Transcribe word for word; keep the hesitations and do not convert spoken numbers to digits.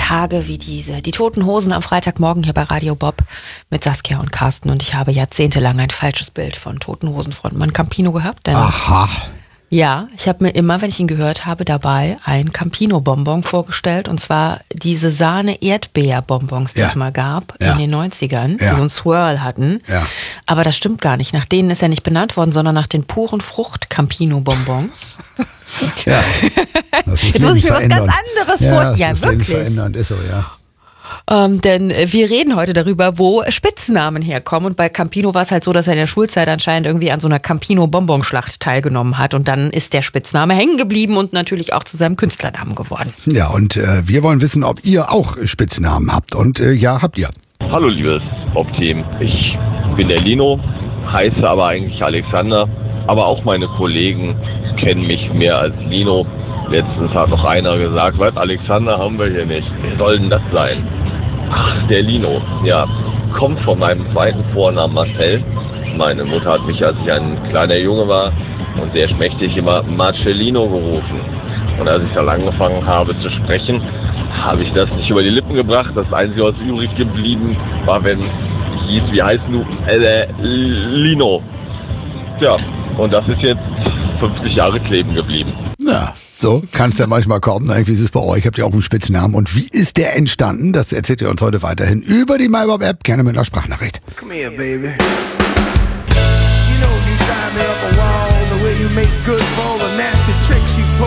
Tage wie diese. Die Toten Hosen am Freitagmorgen hier bei Radio Bob mit Saskia und Carsten. Und ich habe jahrzehntelang ein falsches Bild von Toten Hosen Frontmann Campino gehabt. Denn Aha. ja, ich habe mir immer, wenn ich ihn gehört habe, dabei ein Campino-Bonbon vorgestellt. Und zwar diese Sahne-Erdbeer-Bonbons, die Ja. es mal gab Ja. in den neunzigern, Ja. die so einen Swirl hatten. Ja. Aber das stimmt gar nicht. Nach denen ist er nicht benannt worden, sondern nach den puren Frucht-Campino-Bonbons. Ja. Das ist Jetzt muss ich mir was ganz lebensverändernd. anderes ja, vorstellen. Ja, das ist wirklich. lebensverändernd, ist so, ja. Ähm, denn wir reden heute darüber, wo Spitznamen herkommen. Und bei Campino war es halt so, dass er in der Schulzeit anscheinend irgendwie an so einer Campino-Bonbonschlacht teilgenommen hat. Und dann ist der Spitzname hängen geblieben und natürlich auch zu seinem Künstlernamen geworden. Ja, und äh, wir wollen wissen, ob ihr auch Spitznamen habt. Und äh, ja, habt ihr. Hallo liebes Bob-Team, ich bin der Lino, heiße aber eigentlich Alexander, aber auch meine Kollegen kennen mich mehr als Lino. Letztens hat noch einer gesagt, was, Alexander haben wir hier nicht, wer soll denn das sein? Ach, der Lino, ja, kommt von meinem zweiten Vornamen Marcel. Meine Mutter hat mich, als ich ein kleiner Junge war und sehr schmächtig, immer Marcellino gerufen. Und als ich dann angefangen habe zu sprechen, habe ich das nicht über die Lippen gebracht. Das Einzige, was übrig geblieben war, wenn ich hieß, wie heißt du? Äh, Lino. Tja, und das ist jetzt fünfzig Jahre kleben geblieben. Ja, so kann es ja manchmal kommen. Wie ist es bei euch? Habt ihr auch einen Spitznamen? Und wie ist der entstanden? Das erzählt ihr uns heute weiterhin über die MyBob-App, gerne mit einer Sprachnachricht. Come here, baby. You know you drive me up a wall, the way you make good for all the nasty tricks you pull.